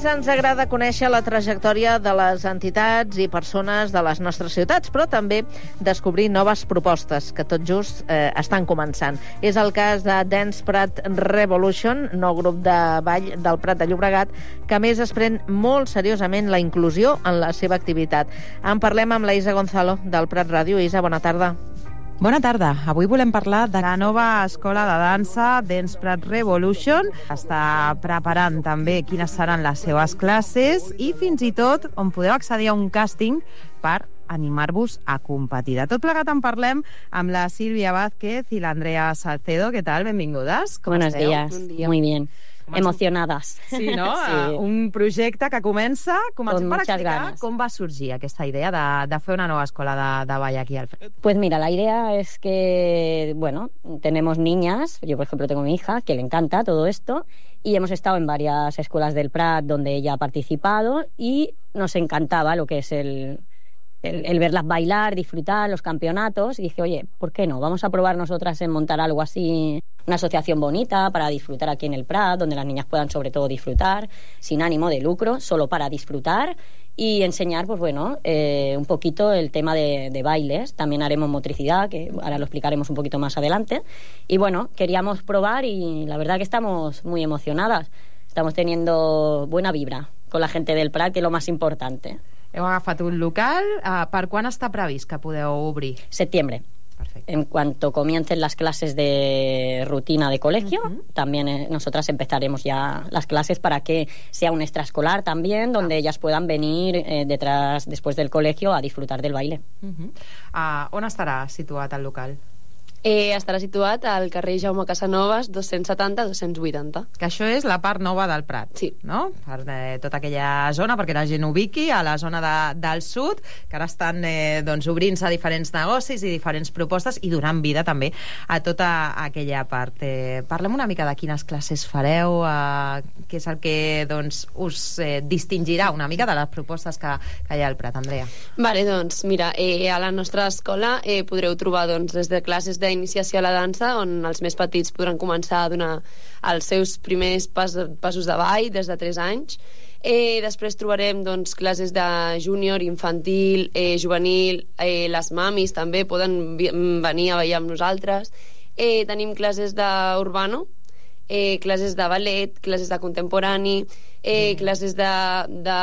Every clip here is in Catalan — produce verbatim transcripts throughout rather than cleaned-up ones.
Petits ens agrada conèixer la trajectòria de les entitats i persones de les nostres ciutats, però també descobrir noves propostes que tot just eh, estan començant. És el cas de Dance Prat Revolution, nou grup de ball del Prat de Llobregat, que a més es pren molt seriosament la inclusió en la seva activitat. En parlem amb la Isa Gonzalo, del Prat Ràdio. Isa, bona tarda. Bona tarda. Avui volem parlar de la nova escola de dansa Dance Prat Revolution. Està preparant també quines seran les seves classes i fins i tot on podeu accedir a un càsting per animar-vos a competir. De tot plegat en parlem amb la Sílvia Vázquez i l'Andrea Salcedo. ¿Qué tal? Benvingudes. Com Buenos esteu? días. Buen día. Muy bien. Emocionadas. Sí, no? Sí. Un projecte que comença. Comencem per explicar ganas. Com va sorgir aquesta idea de, de fer una nova escola de, de ball aquí al Prat. Pues mira, la idea es que, bueno, tenemos niñas, yo por ejemplo tengo mi hija, que le encanta todo esto, y hemos estado en varias escuelas del Prat donde ella ha participado y nos encantaba lo que es el... El, el verlas bailar, disfrutar, los campeonatos, y dije, oye, ¿por qué no? Vamos a probar nosotras en montar algo así, una asociación bonita para disfrutar aquí en el Prat, donde las niñas puedan sobre todo disfrutar, sin ánimo de lucro, solo para disfrutar y enseñar, pues bueno, eh, un poquito el tema de, de bailes. También haremos motricidad, que ahora lo explicaremos un poquito más adelante. Y bueno, queríamos probar y la verdad que estamos muy emocionadas. Estamos teniendo buena vibra con la gente del Prat, que es lo más importante. Heu agafat un local. Uh, per quan està previst que podeu obrir? Septiembre. Perfecto. En cuanto comiencen las clases de rutina de colegio, uh-huh. también eh, nosotras empezaremos ya las clases para que sea un extraescolar también, donde ah. ellas puedan venir eh, detrás, después del colegio, a disfrutar del baile. Uh-huh. uh, on estarà situat el local? Eh, estarà situat al carrer Jaume Casanovas, dos-cents setanta a dos-cents vuitanta. Que això és la part nova del Prat, sí. no? Per eh, tota aquella zona, perquè la gent ubiqui a la zona de, del sud, que ara estan eh, doncs, obrint-se diferents negocis i diferents propostes i donant vida també a tota aquella part. Eh, parlem una mica de quines classes fareu, eh, què és el que doncs, us eh, distingirà una mica de les propostes que, que hi ha al Prat, Andrea. Vale, doncs, mira, eh, a la nostra escola eh, podreu trobar doncs, des de classes de iniciació a la dansa, on els més petits podran començar a donar els seus primers pas, passos de ball des de tres anys. Eh, després trobarem doncs, classes de júnior, infantil, eh, juvenil, eh, les mamis també poden venir a ballar amb nosaltres. Eh, tenim classes d'urbano, eh, classes de ballet, classes de contemporani, eh, mm. classes de, de,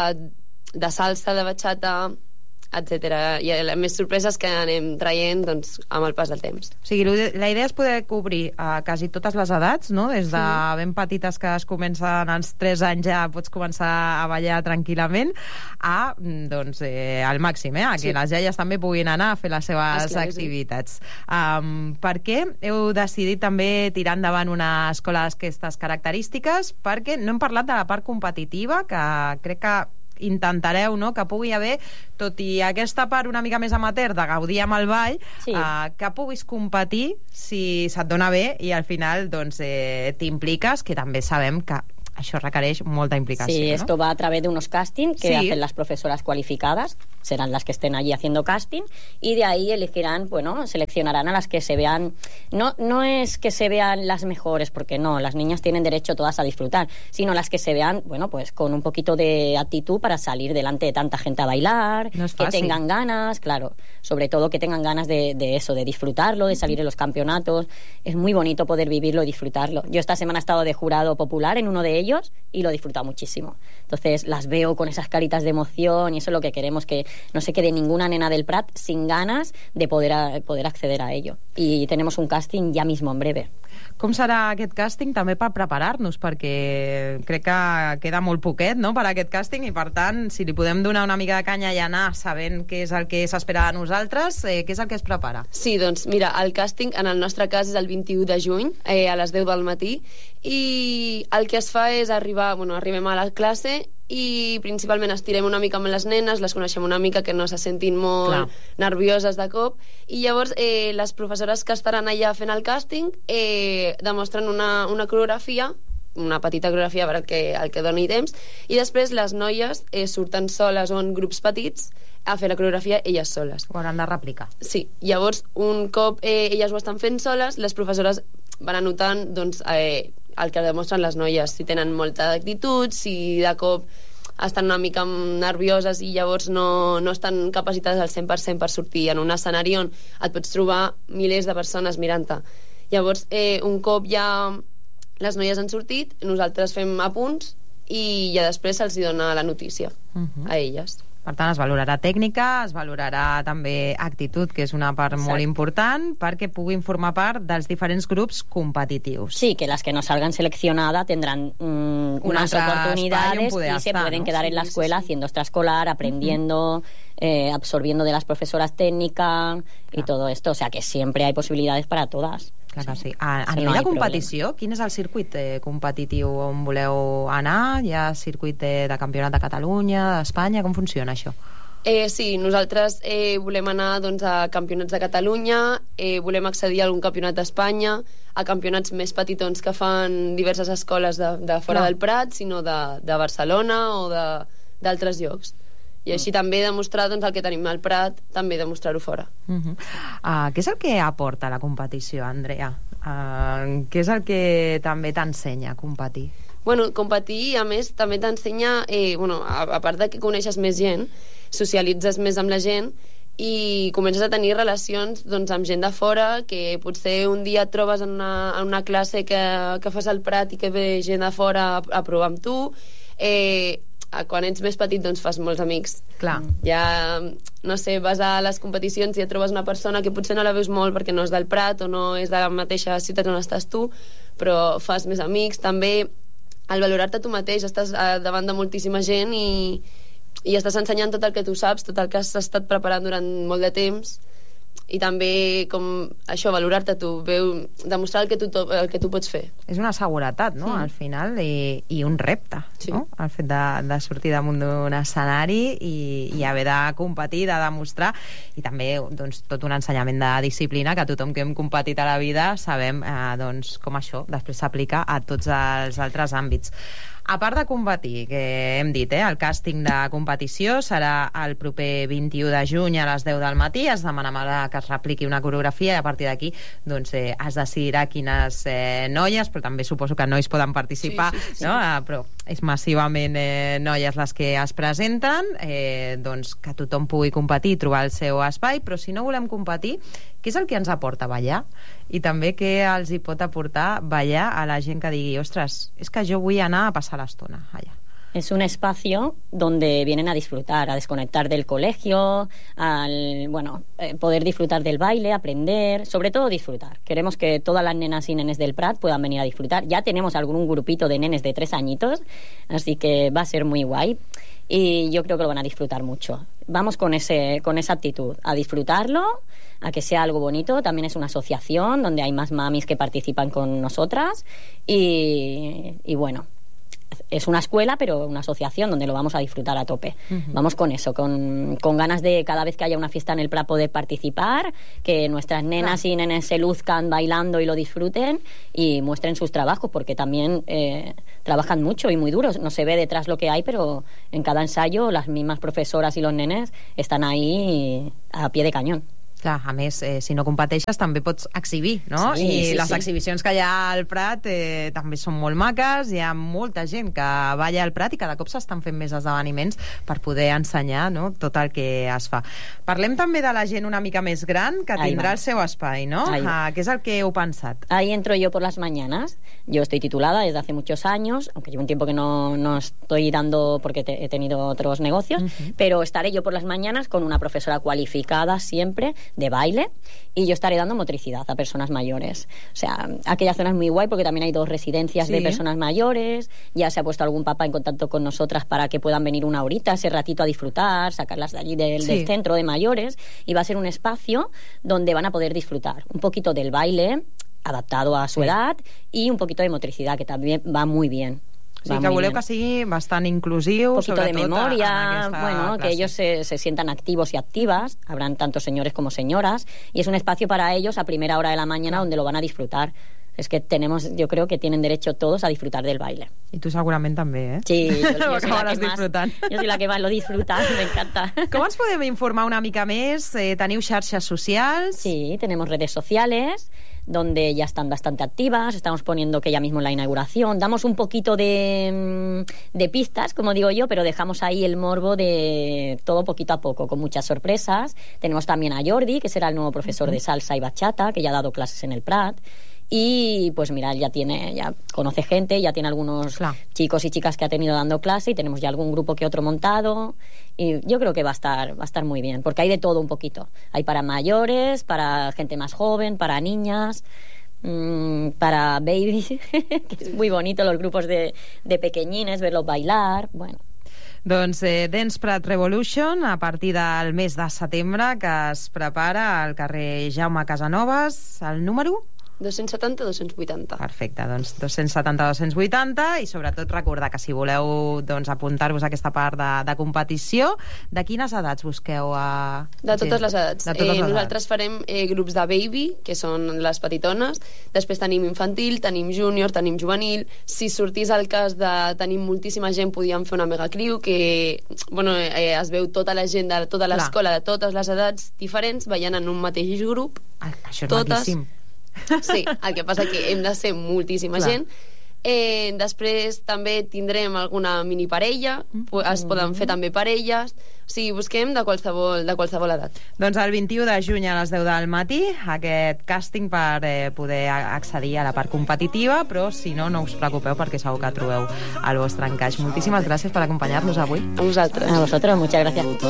de salsa, de bachata, etcètera. I les més sorpreses que anem traient doncs, amb el pas del temps. O sigui, la idea és poder cobrir a quasi totes les edats, no? Des de sí. ben petites que es comencen als tres anys ja pots començar a ballar tranquil·lament a, doncs, eh, al màxim, eh? A que sí. les iaies també puguin anar a fer les seves Esclar, activitats. Sí. Um, per què heu decidit també tirar endavant una escola d'aquestes característiques? Perquè no hem parlat de la part competitiva, que crec que intentareu, no?, que pugui haver, tot i aquesta part una mica més amateur de gaudir amb el ball, sí. eh, que puguis competir si se't dona bé i al final doncs, eh, t'impliques, que també sabem que això requereix molta implicació. Sí, ¿no? Esto va a través de unos castings que sí. hacen las profesoras cualificadas, serán las que estén allí haciendo casting, y de ahí elegirán, bueno, seleccionarán a las que se vean, no, no es que se vean las mejores, porque no, las niñas tienen derecho todas a disfrutar, sino las que se vean, bueno, pues con un poquito de actitud para salir delante de tanta gente a bailar, no es que fácil. tengan ganas, claro, sobre todo que tengan ganas de, de eso, de disfrutarlo, de salir en los campeonatos. Es muy bonito poder vivirlo y disfrutarlo. Yo esta semana he estado de jurado popular en uno de ellos y lo he disfrutado muchísimo. Entonces las veo con esas caritas de emoción y eso es lo que queremos, que no se quede ninguna nena del Prat sin ganas de poder, a, poder acceder a ello. Y tenemos un casting ya mismo en breve. Com serà aquest càsting també per preparar-nos? Perquè crec que queda molt poquet, no?, per a aquest càsting, i per tant, si li podem donar una mica de canya i anar sabent què és el que s'espera de nosaltres, eh, què és el que es prepara? Sí, doncs mira, el càsting en el nostre cas és el vint-i-u de juny, eh, a les deu del matí, i el que es fa és arribar, bueno, arribem a la classe i principalment estirem una mica amb les nenes, les coneixem una mica, que no se sentin molt Clar. nervioses de cop, i llavors eh, les professores que estaran allà fent el càsting eh, demostren una, una coreografia, una petita coreografia per al que, al que doni temps, i després les noies eh, surten soles o en grups petits a fer la coreografia elles soles. Ho hauran de replicar. Sí, llavors un cop eh, elles ho estan fent soles, les professores van anotant doncs, eh, el que demostren les noies, si tenen molta actitud, si de cop estan una mica nervioses i llavors no, no estan capacitades al cent per cent per sortir en un escenari on et pots trobar milers de persones mirant-te. Llavors, eh, un cop ja les noies han sortit, nosaltres fem apunts i ja després se'ls dona la notícia uh-huh. a elles. Per tant, es valorarà tècnica, es valorarà també actitud, que és una part Exacte. molt important, perquè puguin formar part dels diferents grups competitius. Sí, que las que no salgan seleccionadas tendrán mmm, unas oportunidades y se estar, pueden ¿no? quedar sí, en la escuela sí, sí. haciendo extraescolar, aprendiendo, uh-huh. eh, absorbiendo de las profesoras técnica y claro. todo esto. O sea, que siempre hay posibilidades para todas. Clar que sí. A, a nivell no de competició, problema. Quin és el circuit eh, competitiu on voleu anar? Hi ha circuit de, de campionat de Catalunya, d'Espanya? Com funciona això? Eh, sí, nosaltres eh, volem anar doncs, a campionats de Catalunya, eh, volem accedir a algun campionat d'Espanya, a campionats més petitons que fan diverses escoles de, de fora Clar. del Prat, sinó de, de Barcelona o d'altres llocs. I així també demostrar doncs, el que tenim al Prat, també demostrar-ho fora. Uh-huh. Uh, què és el que aporta la competició, Andrea? Uh, què és el que també t'ensenya a competir? Bueno, competir, a més, també t'ensenya, eh, bueno, a, a part de que coneixes més gent, socialitzes més amb la gent i comences a tenir relacions doncs, amb gent de fora, que potser un dia et trobes en una, en una classe que, que fas al Prat i que ve gent de fora a, a provar amb tu. Eh, quan ets més petit doncs fas molts amics. Clar. Ja, no sé, vas a les competicions i et trobes una persona que potser no la veus molt perquè no és del Prat o no és de la mateixa ciutat on estàs tu, però fas més amics. També al valorar-te tu mateix, estàs davant de moltíssima gent i, i estàs ensenyant tot el que tu saps, tot el que has estat preparant durant molt de temps, i també com això, valorar-te tu, veu, demostrar el que, tu, el que tu pots fer. És una seguretat, no?, mm. al final, i, i un repte, sí. no?, el fet de, de sortir damunt d'un escenari i, i haver de competir, de demostrar, i també doncs, tot un ensenyament de disciplina que tothom que hem competit a la vida sabem eh, doncs, com això després s'aplica a tots els altres àmbits. A part de competir, que hem dit, eh, el càsting de competició serà el proper vint-i-u de juny a les deu del matí, es demanarà que es repliqui una coreografia i a partir d'aquí doncs, eh, es decidirà quines eh, noies, però també suposo que nois poden participar, sí, sí, sí, sí. no? Eh, però és massivament eh, noies les que es presenten, eh, doncs que tothom pugui competir, trobar el seu espai, però si no volem competir, què és el que ens aporta ballar? I també què els hi pot aportar ballar a la gent que digui, ostres, és que jo vull anar a passar l'estona allà. Es un espacio donde vienen a disfrutar, a desconectar del colegio, al bueno, eh, poder disfrutar del baile, aprender, sobre todo disfrutar. Queremos que todas las nenas y nenes del Prat puedan venir a disfrutar. Ya tenemos algún grupito de nenes de tres añitos, así que va a ser muy guay. Y yo creo que lo van a disfrutar mucho. Vamos con ese, con esa actitud, a disfrutarlo, a que sea algo bonito. También es una asociación donde hay más mamis que participan con nosotras y, y bueno, es una escuela, pero una asociación donde lo vamos a disfrutar a tope. Uh-huh. Vamos con eso, con, con ganas de cada vez que haya una fiesta en el Prat poder participar, que nuestras nenas y nenes se luzcan bailando y lo disfruten y muestren sus trabajos, porque también eh, trabajan mucho y muy duros. No se ve detrás lo que hay, pero en cada ensayo las mismas profesoras y los nenes están ahí a pie de cañón. Clar, a més, eh, si no competeixes també pots exhibir, no? Sí, I sí, les sí. exhibicions que hi ha al Prat eh, també són molt maques, hi ha molta gent que balla al Prat i cada cop s'estan fent més esdeveniments per poder ensenyar, no?, tot el que es fa. Parlem també de la gent una mica més gran que tindrà el seu espai, no? Ah, què és el que heu pensat? Ahí entro yo por las mañanas. Yo estoy titulada desde hace muchos años, aunque llevo un tiempo que no, no estoy dando porque te, he tenido otros negocios, uh-huh. pero estaré yo por las mañanas con una profesora cualificada siempre de baile y yo estaré dando motricidad a personas mayores. O sea, aquella zona es muy guay porque también hay dos residencias sí. de personas mayores, ya se ha puesto algún papá en contacto con nosotras para que puedan venir una horita, ese ratito a disfrutar, sacarlas de allí del, sí. del centro de mayores, y va a ser un espacio donde van a poder disfrutar un poquito del baile adaptado a su sí. edad y un poquito de motricidad, que también va muy bien. Sí, que voleu que sigui bastant inclusiu, un poquito de memoria, en bueno, clase. Que ellos se, se sientan activos y activas, habrán tanto señores como señoras, y es un espacio para ellos a primera hora de la mañana donde lo van a disfrutar. Es que tenemos, yo creo que tienen derecho todos a disfrutar del baile. I tu segurament també, eh? Sí, yo, yo, soy, la que más, yo soy la que más lo disfruta, me encanta. Com ens podem informar una mica més? Eh, teniu xarxes socials? Sí, tenemos redes sociales. donde ya están bastante activas. Estamos poniendo que ya mismo en la inauguración damos un poquito de, de pistas, como digo yo, pero dejamos ahí el morbo de todo poquito a poco, con muchas sorpresas. Tenemos también a Jordi, que será el nuevo profesor uh-huh. de salsa y bachata, que ya ha dado clases en el Prat. Y pues mira, él ya tiene, ya conoce gente, ya tiene algunos claro. chicos y chicas que ha tenido dando clase, y tenemos ya algún grupo que otro montado, y yo creo que va a estar, va a estar muy bien, porque hay de todo un poquito. Hay para mayores, para gente más joven, para niñas, mmm, para babies, que es muy bonito los grupos de, de pequeñines, verlos bailar, bueno. Doncs eh, Dance Prat Revolution, a partir del mes de setembre, que es prepara al carrer Jaume Casanovas, el número... dos-cents setanta dos-cents vuitanta. Perfecte, doncs dos-cents setanta dos-cents vuitanta, i sobretot recordar que si voleu doncs, apuntar-vos a aquesta part de, de competició, de quines edats busqueu? A... De totes les edats. De totes eh, les nosaltres edats. farem eh, grups de baby, que són les petitones, després tenim infantil, tenim júnior, tenim juvenil. Si sortís el cas de tenir moltíssima gent, podíem fer una mega crew, que bueno, eh, es veu tota la gent de tota l'escola, de totes les edats diferents, ballant en un mateix grup. Ah, això és totes, maquíssim. Sí, el que passa que hem de ser moltíssima Clar. gent. Eh, després també tindrem alguna mini parella, mm. es poden fer també parelles, o sigui, busquem de qualsevol, de qualsevol edat. Doncs el vint-i-u de juny a les deu del matí, aquest càsting per eh, poder accedir a la part competitiva, però si no, no us preocupeu, perquè segur que trobeu el vostre encaix. Moltíssimes gràcies per acompanyar-nos avui. A vosaltres. A vosotros, muchas gracias.